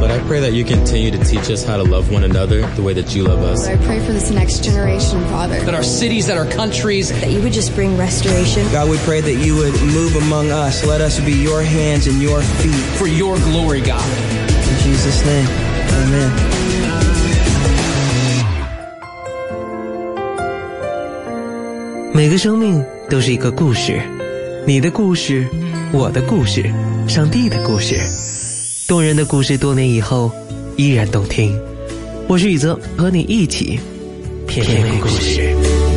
God, I pray that you continue to teach us how to love one another the way that you love us. I pray for this next generation, Father. That our cities, that our countries, that you would just bring restoration. God, we pray that you would move among us. Let us be your hands and your feet. For your glory, God. In Jesus' name, amen. 每个生命都是一个故事，你的故事，我的故事，上帝的故事，动人的故事，多年以后依然动听。我是宇泽，和你一起品味故事。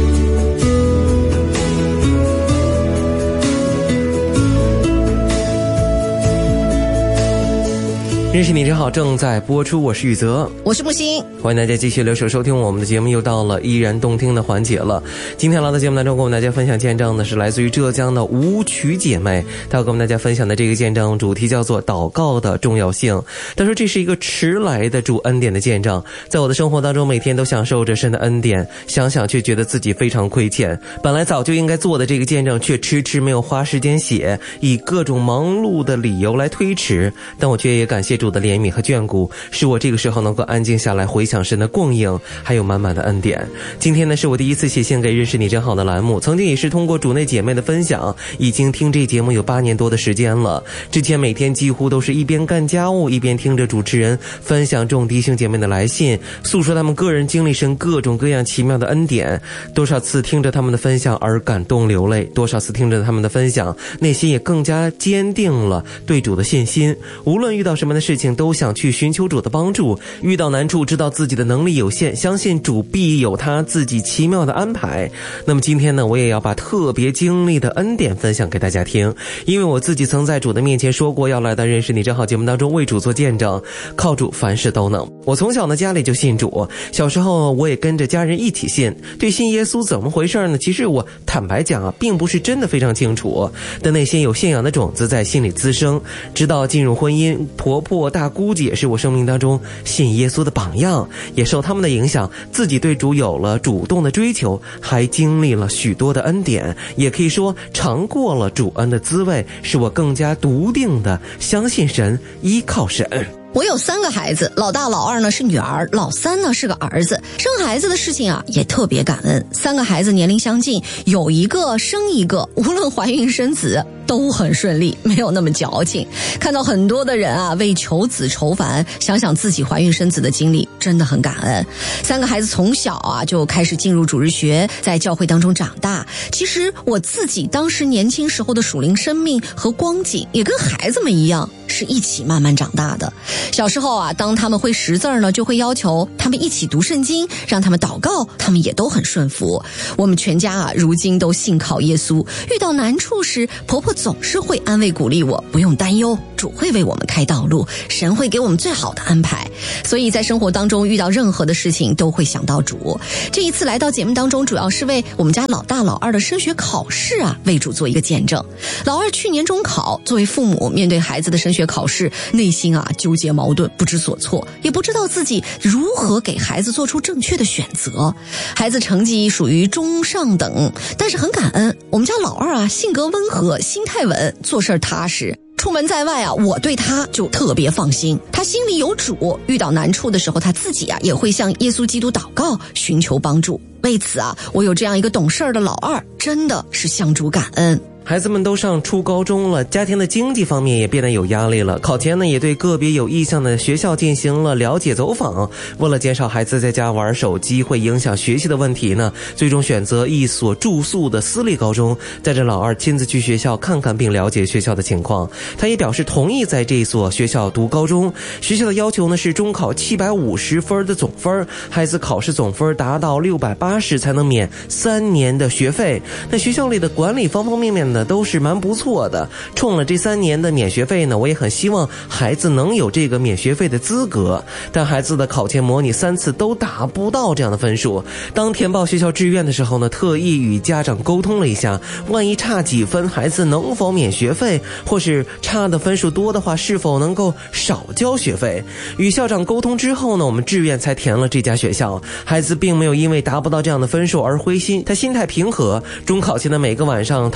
认识你真好正在播出，我是宇泽， 我是木星， 欢迎大家继续留守收听我们的节目，又到了依然动听的环节了。今天来到节目当中跟我们大家分享见证的是来自于浙江的舞曲姐妹，她要跟我们大家分享的这个见证主题叫做祷告的重要性。她说这是一个迟来的主恩典的见证，在我的生活当中每天都享受着神的恩典，想想却觉得自己非常亏欠，本来早就应该做的这个见证却迟迟没有花时间写，以各种忙碌的理由来推迟，但我却也感谢主的怜悯和眷顾，使我这个时候能够安静下来回想神的供应还有满满的恩典。今天呢是我第一次写信给认识你真好的栏目，曾经也是通过主内姐妹的分享，已经听这节目有8年多的时间了。之前每天几乎都是一边干家务一边听着主持人分享众弟兄姐妹的来信，诉说他们个人经历神各种各样奇妙的恩典，多少次听着他们的分享而感动流泪，多少次听着他们的分享内心也更加坚定了对主的信心，无论遇到什么的事情都想去寻求主的帮助，遇到难处知道自己的能力有限，相信主必有他自己奇妙的安排。那么今天呢，我也要把特别经历的恩典分享给大家听，因为我自己曾在主的面前说过要来到认识你真好节目当中为主做见证，靠主凡事都能。我从小呢家里就信主，小时候我也跟着家人一起信，对信耶稣怎么回事呢？其实我坦白讲啊，并不是真的非常清楚，但内心有信仰的种子在心里滋生，直到进入婚姻，婆婆大姑姐是我生命当中信耶稣的榜样，也受他们的影响，自己对主有了主动的追求，还经历了许多的恩典，也可以说尝过了主恩的滋味，使我更加笃定的相信神，依靠神。 我有3个孩子，老大老2呢是女儿，老3呢是个儿子。生孩子的事情啊也特别感恩，3个孩子年龄相近，有一个生一个，无论怀孕生子都很顺利，没有那么矫情。看到很多的人啊为求子愁烦，想想自己怀孕生子的经历，真的很感恩。3个孩子从小啊就开始进入主日学，在教会当中长大。其实我自己当时年轻时候的属灵生命和光景也跟孩子们一样，是一起慢慢长大的。小时候啊，当他们会识字呢，就会要求他们一起读圣经，让他们祷告，他们也都很顺服。我们全家啊，如今都信靠耶稣。遇到难处时，婆婆总是会安慰鼓励我，不用担忧，主会为我们开道路，神会给我们最好的安排。所以在生活当中遇到任何的事情都会想到主。这一次来到节目当中，主要是为我们家老大老2的升学考试啊，为主做一个见证。老2去年中考，作为父母面对孩子的升学考试，内心啊纠结矛盾，不知所措，也不知道自己如何给孩子做出正确的选择。孩子成绩属于中上等，但是很感恩，我们家老2啊性格温和，心态稳，做事踏实。出门在外啊，我对他就特别放心，他心里有主，遇到难处的时候，他自己啊也会向耶稣基督祷告，寻求帮助。为此啊，我有这样一个懂事的老2，真的是向主感恩。 孩子们都上初高中了，家庭的经济方面也变得有压力了。考前呢，也对个别有意向的学校进行了了解走访。为了减少孩子在家玩手机会影响学习的问题呢，最终选择一所住宿的私立高中，带着老2亲自去学校看看并了解学校的情况。他也表示同意在这所学校读高中。学校的要求呢是中考750分的总分，孩子考试总分达到680才能免3年的学费。那学校里的管理方方面面都是蛮不错的，冲了这3年的免学费呢，我也很希望孩子能有这个免学费的资格。但孩子的考前模拟3次都达不到这样的分数。当填报学校志愿的时候呢，特意与家长沟通了一下，万一差几分，孩子能否免学费，或是差的分数多的话，是否能够少交学费。与校长沟通之后呢，我们志愿才填了这家学校。孩子并没有因为达不到这样的分数而灰心，他心态平和。中考前的每个晚上头睡之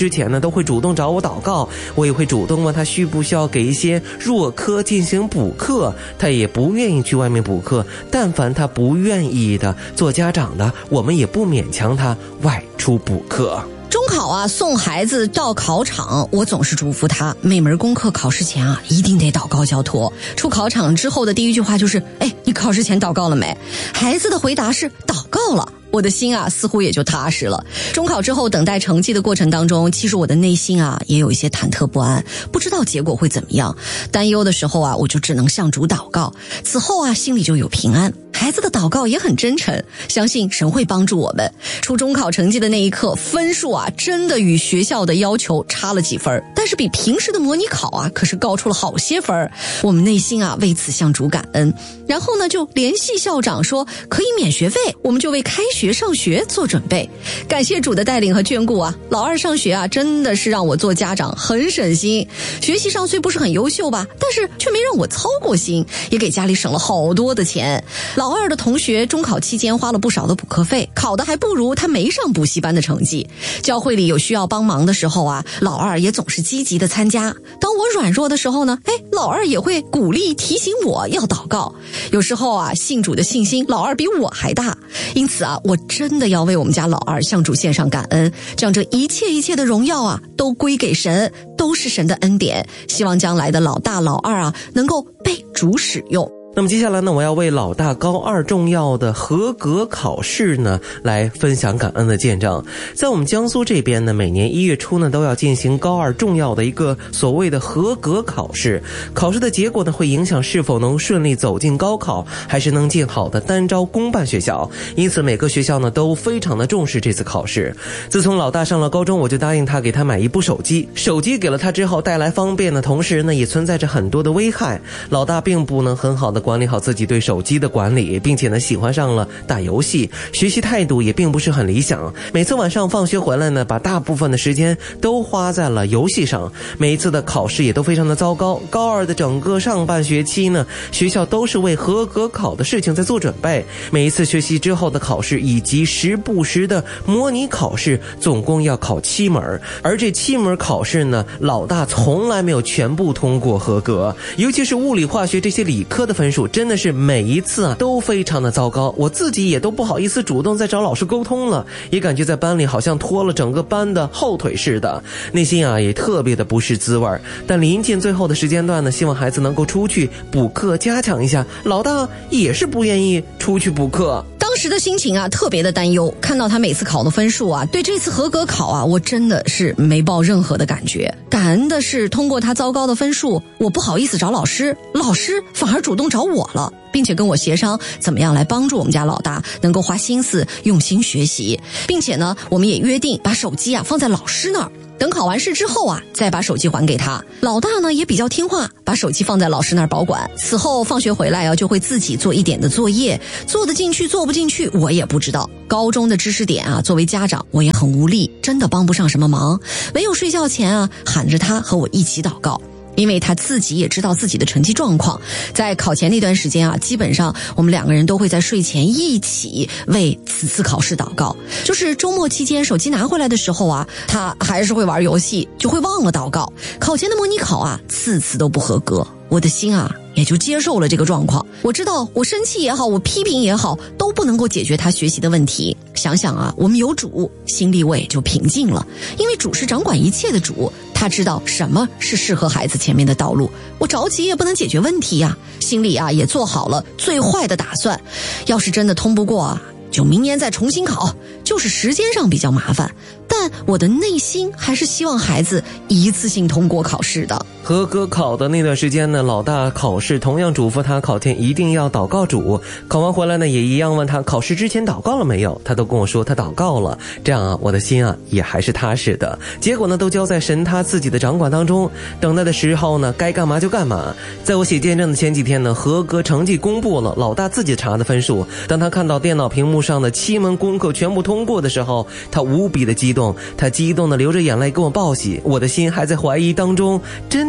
之前呢，都会主动找我祷告，我也会主动问他需不需要给一些弱科进行补课，他也不愿意去外面补课，但凡他不愿意的，做家长的我们也不勉强他外出补课。 中考啊，送孩子到考场，我总是嘱咐他，每门功课考试前啊，一定得祷告交托。出考场之后的第一句话就是，你考试前祷告了没？孩子的回答是祷告了。我的心啊，似乎也就踏实了。中考之后等待成绩的过程当中，其实我的内心啊，也有一些忐忑不安，不知道结果会怎么样。担忧的时候啊，我就只能向主祷告，此后啊，心里就有平安。孩子的祷告也很真诚，相信神会帮助我们。出中考成绩的那一刻，分数啊，真的与学校的要求差了几分，但是比平时的模拟考啊，可是高出了好些分。我们内心啊，为此向主感恩。然后呢，就联系校长说可以免学费，我们就为开学上学做准备。感谢主的带领和眷顾啊，老二上学啊，真的是让我做家长很省心。学习上虽不是很优秀吧，但是却没让我操过心，也给家里省了好多的钱。老二的同学中考期间花了不少的补课费，考的还不如他没上补习班的成绩。教会里有需要帮忙的时候啊，老二也总是积极的参加。当我软弱的时候呢，老二也会鼓励提醒我要祷告。有时候啊，信主的信心老二比我还大，因此啊，我真的要为我们家老二向主献上感恩，让这一切的荣耀啊，都归给神，都是神的恩典。希望将来的老大老二啊，能够被主使用。 那么接下来呢，我要为老大高二重要的合格考试呢，来分享感恩的见证。在我们江苏这边呢，每年1月初呢，都要进行高二重要的一个所谓的合格考试。考试的结果呢，会影响是否能顺利走进高考，还是能进好的单招公办学校。因此每个学校呢，都非常的重视这次考试。自从老大上了高中，我就答应他给他买一部手机。手机给了他之后，带来方便的同时呢，也存在着很多的危害。老大并不能很好的管理好自己对手机的管理，并且呢喜欢上了打游戏，学习态度也并不是很理想。每次晚上放学回来呢，把大部分的时间都花在了游戏上。每一次的考试也都非常的糟糕。高二的整个上半学期呢，学校都是为合格考的事情在做准备。每一次学习之后的考试以及时不时的模拟考试，总共要考7门，而这7门考试呢，老大从来没有全部通过合格。尤其是物理化学这些理科的分数，真的是每一次啊都非常的糟糕，我自己也都不好意思主动再找老师沟通了，也感觉在班里好像拖了整个班的后腿似的，内心啊也特别的不是滋味。但临近最后的时间段呢，希望孩子能够出去补课加强一下，老大也是不愿意出去补课。 当时的心情啊特别的担忧，看到他每次考的分数啊，对这次合格考啊，我真的是没抱任何的感觉。感恩的是，通过他糟糕的分数，我不好意思找老师，老师反而主动找我了，并且跟我协商怎么样来帮助我们家老大能够花心思用心学习，并且呢，我们也约定把手机啊放在老师那儿，等考完试之后啊，再把手机还给他。老大呢也比较听话，把手机放在老师那儿保管。此后放学回来啊，就会自己做一点的作业，做得进去做不进去我也不知道。高中的知识点啊，作为家长我也很无力，真的帮不上什么忙，唯有睡觉前啊喊着他和我一起祷告。因为他自己也知道自己的成绩状况，在考前那段时间啊，基本上我们2个人都会在睡前一起为此次考试祷告。就是周末期间手机拿回来的时候啊，他还是会玩游戏，就会忘了祷告。考前的模拟考啊，次次都不合格，我的心啊也就接受了这个状况。我知道我生气也好，我批评也好，都不能够解决他学习的问题。想想啊，我们有主，心里我也就平静了，因为主是掌管一切的主，他知道什么是适合孩子前面的道路。我着急也不能解决问题呀，心里啊也做好了最坏的打算。要是真的通不过啊，就明年再重新考，就是时间上比较麻烦，但我的内心还是希望孩子一次性通过考试的。 合格考的那段时间呢，老大考试同样嘱咐他考前一定要祷告主，考完回来呢也一样问他考试之前祷告了没有，他都跟我说他祷告了，这样啊我的心啊也还是踏实的。结果呢都交在神他自己的掌管当中，等待的时候呢该干嘛就干嘛。在我写见证的前几天呢，合格成绩公布了，老大自己查的分数，当他看到电脑屏幕上的7门功课全部通过的时候，他无比的激动，他激动的流着眼泪跟我报喜。我的心还在怀疑当中，真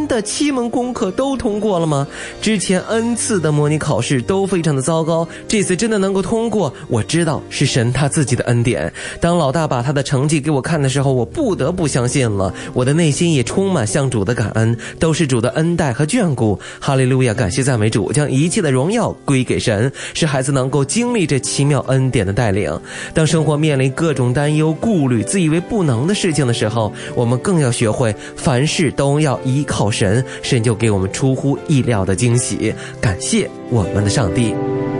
的7门功课都通过了吗？之前 N 次的模拟考试都非常的糟糕，这次真的能够通过，我知道是神他自己的恩典。当老大把他的成绩给我看的时候，我不得不相信了，我的内心也充满向主的感恩，都是主的恩待和眷顾。哈利路亚，感谢赞美主，将一切的荣耀归给神，使孩子能够经历这奇妙恩典的带领。当生活面临各种担忧、顾虑、自以为不能的事情的时候，我们更要学会凡事都要依靠神，神就给我们出乎意料的惊喜。感谢我们的上帝。